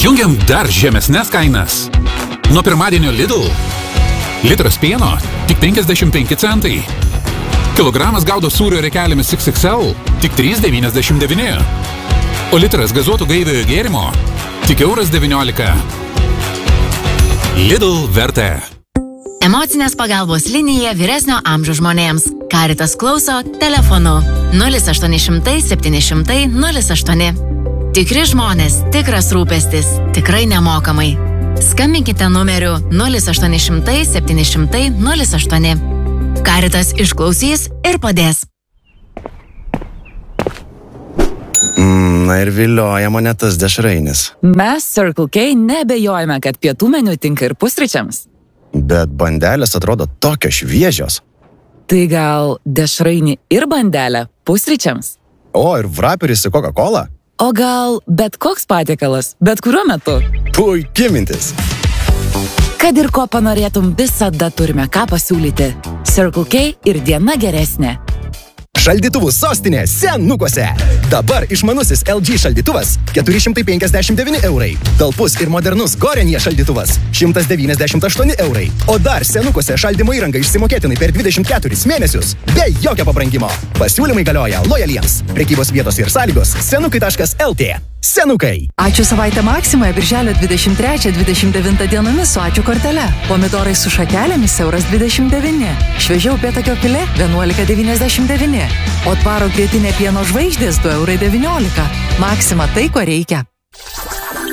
Jungiam dar žemesnes kainas. Nuo pirmadienio Lidl. Litras pieno tik 55 centai. Kilogramas gaudo sūrio rekelėmis XXL tik 3,99. O litras gazuotų gaiviojo gėrimo tik €19. Lidl vertė. Emocinės pagalbos linija vyresnio amžiaus žmonėms. Caritas klauso telefonu 0800 700 08. Tikri žmonės, tikras rūpestis, tikrai nemokamai. Skambinkite numeriu 0800 700 08. Caritas išklausys ir padės. Na ir vilioja mane tas dešrainis. Mes Circle K nebejojame, kad pietų meniu tinka ir pusryčiams. Bet bandelės atrodo tokios šviežios. Tai gal dešrainį ir bandelę pusryčiams? O, ir vraperis į Coca-Cola? O gal bet koks patiekalas, bet kuriuo metu? Puikia mintis. Kad ir ko panorėtum, visada turime ką pasiūlyti. Circle K ir diena geresnė. Šaldytuvų sostinė Senukuose. Dabar išmanusis LG šaldytuvas 459 €. Talpus ir modernus Gorenje šaldytuvas 198 €. O dar Senukuose šaldymo įrangą išsimokėtinai per 24 mėnesius be jokio pabrangimo. Pasiūlymai galioja lojaliems. Prekybos vietos ir sąlygos senukai.lt. Senukai. Ačiū savaitę Maksimoje birželio 23-29 dienomis su ačiū kortele. Pomidorai su šakelėmis €29. Šviežiau upėtakio filė €11,99. O tvaro grietinė pieno žvaigždės €2,19. Maksima tai, ko reikia.